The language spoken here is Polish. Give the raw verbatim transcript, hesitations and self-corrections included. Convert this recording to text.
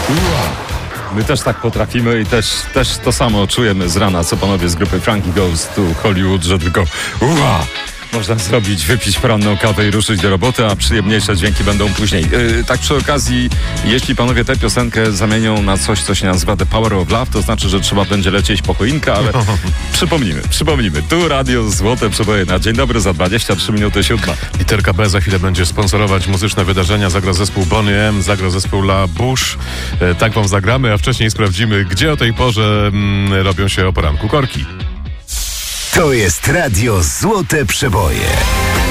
My też tak potrafimy i też, też to samo czujemy z rana, co panowie z grupy Frankie Goes to Hollywood, że tylko ua, można zrobić, wypić poranną kawę i ruszyć do roboty, a przyjemniejsze dźwięki będą później. Yy, tak przy okazji, jeśli panowie tę piosenkę zamienią na coś, co się nazywa The Power of Love, to znaczy, że trzeba będzie lecieć po choinkę, ale przypomnijmy, przypomnijmy. Tu Radio Złote Przeboje na dzień dobry za dwadzieścia trzy minuty siódma. Literka B za chwilę będzie sponsorować muzyczne wydarzenia. Zagra zespół Bonnie M, zagra zespół La Bouche. E, tak wam zagramy, a wcześniej sprawdzimy, gdzie o tej porze mm, robią się o poranku korki. To jest Radio Złote Przeboje.